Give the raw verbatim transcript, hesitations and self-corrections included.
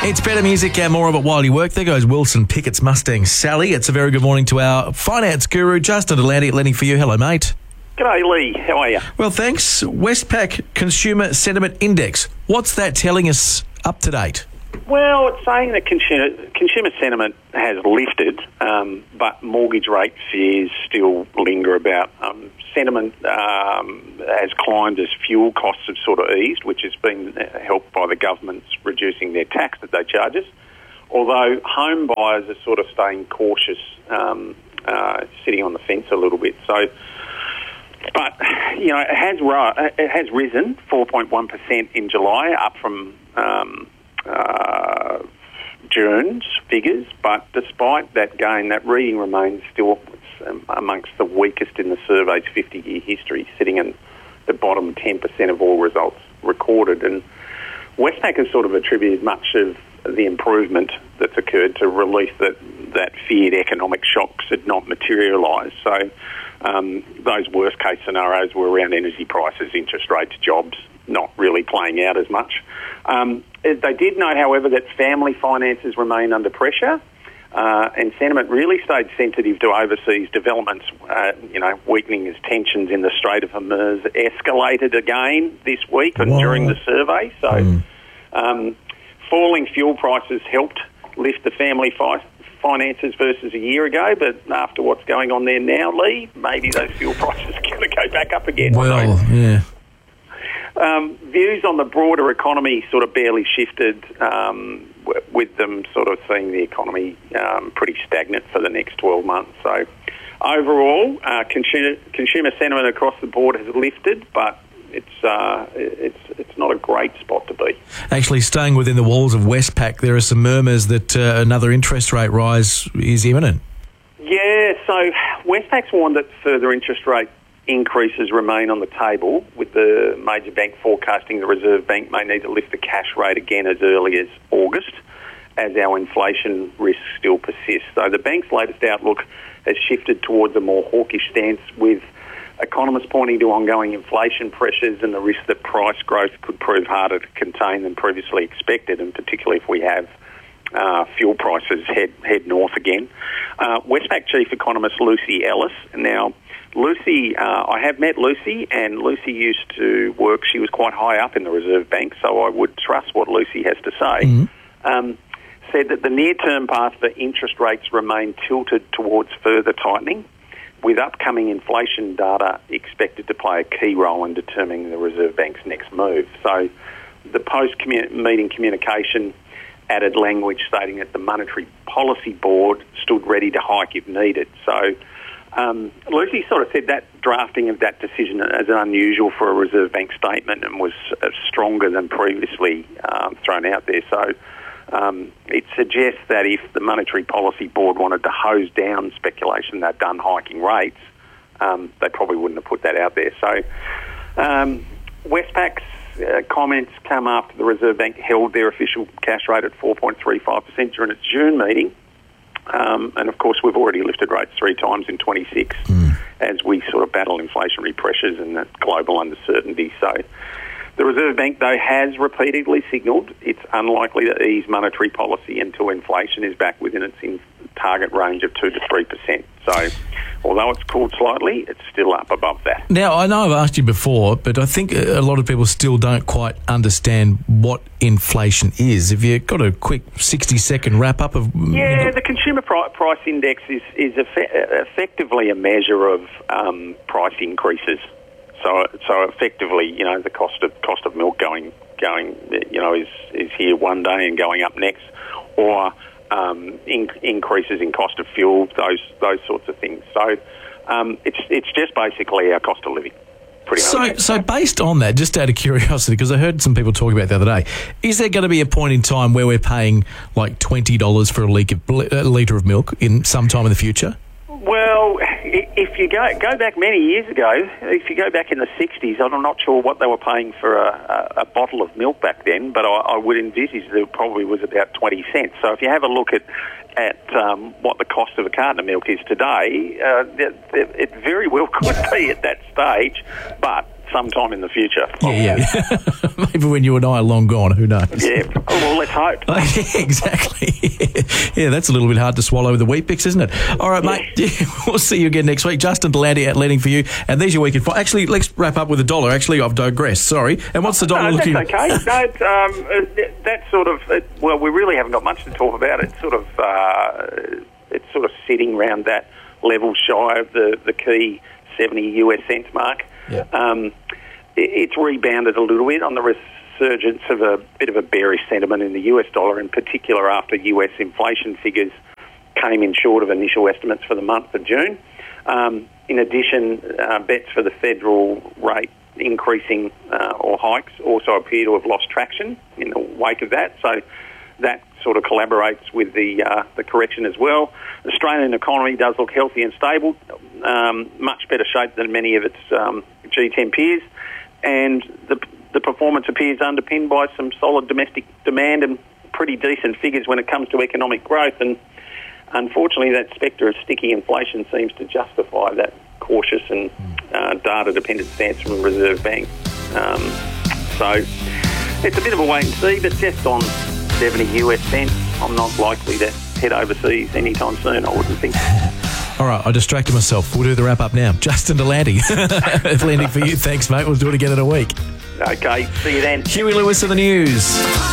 It's better music and more of it while you work. There goes Wilson Pickett's Mustang Sally. It's a very good morning to our finance guru, Justin Delaney at Lenny for you. Hello, mate. G'day, Lee. How are you? Well, thanks. Westpac Consumer Sentiment Index. What's that telling us up to date? Well, it's saying that consumer, consumer sentiment has lifted, um, but mortgage rate fears still linger about. Um, sentiment um, has climbed as fuel costs have sort of eased, which has been helped by the government's reducing their tax that they charge us. Although home buyers are sort of staying cautious, um, uh, sitting on the fence a little bit. So, but you know, it has ri- it has risen four point one percent in July, up from Um, Uh, June's figures, but despite that gain, that reading remains still um, amongst the weakest in the survey's fifty-year history, sitting in the bottom ten percent of all results recorded. And Westpac has sort of attributed much of the improvement that's occurred to relief that that feared economic shocks had not materialised. So um, those worst case scenarios were around energy prices, interest rates, jobs, not really playing out as much. Um, they did note, however, that family finances remain under pressure, uh, and sentiment really stayed sensitive to overseas developments, uh, you know, weakening as tensions in the Strait of Hormuz escalated again this week and Whoa. during the survey. So Mm. um, falling fuel prices helped lift the family fi- finances versus a year ago, but after what's going on there now, Lee, maybe those fuel prices are going to go back up again. Well, yeah. Um, views on the broader economy sort of barely shifted, um, w- with them sort of seeing the economy um, pretty stagnant for the next twelve months. So overall, uh, consumer, consumer sentiment across the board has lifted, but it's uh, it's it's not a great spot to be. Actually, staying within the walls of Westpac, there are some murmurs that uh, another interest rate rise is imminent. Yeah, so Westpac's warned that further interest rate increases remain on the table, with the major bank forecasting the Reserve Bank may need to lift the cash rate again as early as August, as our inflation risks still persist. So the bank's latest outlook has shifted towards a more hawkish stance, with economists pointing to ongoing inflation pressures and the risk that price growth could prove harder to contain than previously expected, and particularly if we have uh, fuel prices head, head north again. Uh, Westpac Chief Economist Lucy Ellis, now Lucy, uh, I have met Lucy, and Lucy used to work, she was quite high up in the Reserve Bank, so I would trust what Lucy has to say, mm-hmm. um, said that the near-term path for interest rates remain tilted towards further tightening, with upcoming inflation data expected to play a key role in determining the Reserve Bank's next move. So the post-meeting communication added language stating that the Monetary Policy Board stood ready to hike if needed. So Um, Lucy sort of said that drafting of that decision is unusual for a Reserve Bank statement and was uh, stronger than previously um, thrown out there. So um, it suggests that if the Monetary Policy Board wanted to hose down speculation they've done hiking rates, um, they probably wouldn't have put that out there. So um, Westpac's uh, comments come after the Reserve Bank held their official cash rate at four point three five percent during its June meeting. Um, and of course, we've already lifted rates three times in twenty-six mm. as we sort of battle inflationary pressures and that global uncertainty. So the Reserve Bank, though, has repeatedly signalled it's unlikely to ease monetary policy until inflation is back within its in target range of two to three percent. So although it's cooled slightly, it's still up above that. Now, I know I've asked you before, but I think a lot of people still don't quite understand what inflation is. Have you got a quick sixty-second wrap-up of... Yeah, you know, the Consumer Price Index is, is effe- effectively a measure of um, price increases. So, so effectively, you know, the cost of cost of milk going going, you know, is is here one day and going up next, or um, in, increases in cost of fuel, those those sorts of things. So, um, it's it's just basically our cost of living. Pretty so, much. so based on that, just out of curiosity, because I heard some people talk about it the other day, is there going to be a point in time where we're paying like twenty dollars for a litre a litre of milk in some time in the future? Well, if you go go back many years ago, if you go back in the sixties, I'm not sure what they were paying for a, a, a bottle of milk back then, but I, I would envisage that it probably was about twenty cents. So if you have a look at at um, what the cost of a carton of milk is today, uh, it, it very well could be at that stage, but sometime in the future. Yeah, yeah. Maybe when you and I are long gone, who knows? Yeah, oh, well, let's hope. Yeah, exactly. Yeah, that's a little bit hard to swallow with the wheat picks, isn't it? All right, mate. Yeah, we'll see you again next week. Justin Delanty out leading for you. And there's your weekend. Actually, let's wrap up with a dollar. Actually, I've digressed. Sorry. And what's the dollar no, looking? That's okay. No, it's, um, uh, that's sort of, it, well, we really haven't got much to talk about. It's sort of, uh, it's sort of sitting around that level shy of the, the key seventy U S cents mark. Yeah. Um, it, it's rebounded a little bit on the resurgence of a bit of a bearish sentiment in the U S dollar, in particular after U S inflation figures came in short of initial estimates for the month of June. Um, in addition, uh, bets for the federal rate increasing uh, or hikes also appear to have lost traction in the wake of that. So that sort of collaborates with the uh, the correction as well. The Australian economy does look healthy and stable, um, much better shape than many of its um, G ten peers, and the the performance appears underpinned by some solid domestic demand and pretty decent figures when it comes to economic growth. And unfortunately, that spectre of sticky inflation seems to justify that cautious and uh, data-dependent stance from the Reserve Bank. Um, so it's a bit of a wait and see, but just on seventy U S cents, I'm not likely to head overseas anytime soon, I wouldn't think. All right, I distracted myself. We'll do the wrap-up now. Justin Delanty, landing for you. Thanks, mate. We'll do it again in a week. Okay, see you then. Huey Lewis of the news.